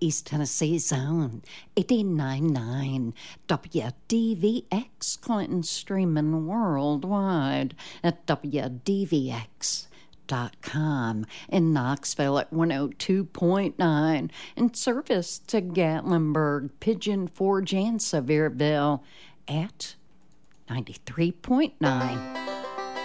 East Tennessee's own 89.9 WDVX, Clinton, streaming worldwide at WDVX.com, in Knoxville at 102.9, in service to Gatlinburg, Pigeon Forge, and Sevierville at 93.9.